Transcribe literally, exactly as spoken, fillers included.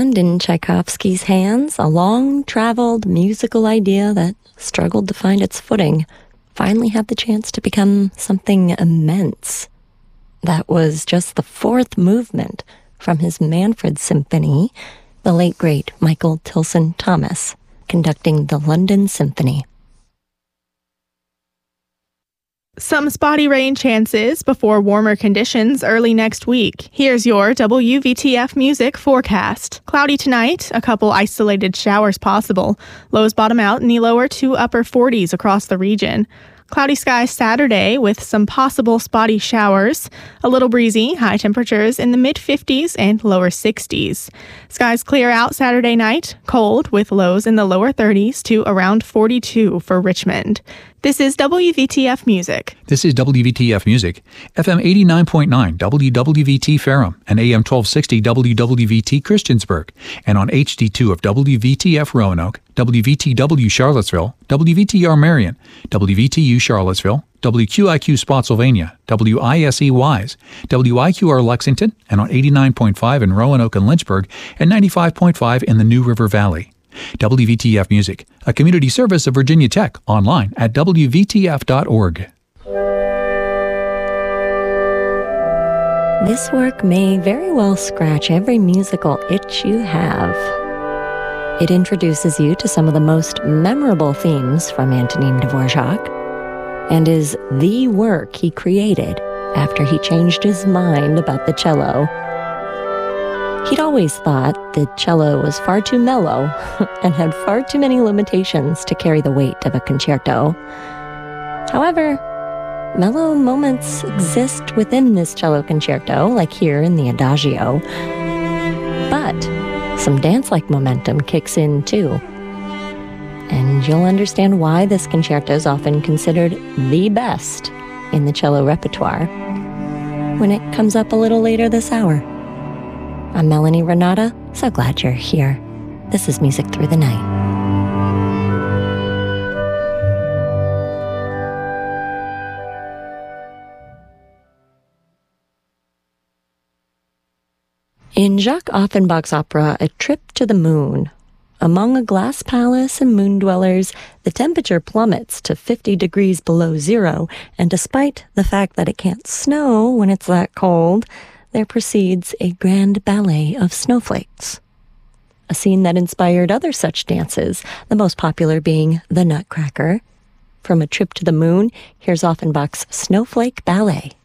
And in Tchaikovsky's hands, a long-traveled musical idea that struggled to find its footing finally had the chance to become something immense. That was just the fourth movement from his Manfred Symphony, the late great Michael Tilson Thomas, conducting the London Symphony. Some spotty rain chances before warmer conditions early next week. Here's your W V T F music forecast. Cloudy tonight, a couple isolated showers possible. Lows bottom out in the lower to upper forties across the region. Cloudy skies Saturday with some possible spotty showers. A little breezy, high temperatures in the mid-fifties and lower sixties. Skies clear out Saturday night, cold with lows in the lower thirties to around forty-two for Richmond. This is W V T F Music. This is W V T F Music, F M eighty-nine point nine W W V T Ferrum and A M twelve sixty W W V T Christiansburg, and on H D two of W V T F Roanoke, W V T W Charlottesville, W V T R Marion, W V T U Charlottesville, W Q I Q Spotsylvania, W I S E Wise, W I Q R Lexington, and on eighty-nine point five in Roanoke and Lynchburg, and ninety-five point five in the New River Valley. W V T F Music, a community service of Virginia Tech, online at W V T F dot org. This work may very well scratch every musical itch you have. It introduces you to some of the most memorable themes from Antonin Dvorak, and is the work he created after he changed his mind about the cello. He'd always thought the cello was far too mellow and had far too many limitations to carry the weight of a concerto. However, mellow moments exist within this cello concerto, like here in the Adagio. But some dance-like momentum kicks in too. And you'll understand why this concerto is often considered the best in the cello repertoire when it comes up a little later this hour. I'm Melanie Renata, so glad you're here. This is Music Through the Night. In Jacques Offenbach's opera, A Trip to the Moon, among a glass palace and moon dwellers, the temperature plummets to fifty degrees below zero, and despite the fact that it can't snow when it's that cold, there proceeds a grand ballet of snowflakes. A scene that inspired other such dances, the most popular being the Nutcracker. From A Trip to the Moon, here's Offenbach's Snowflake Ballet.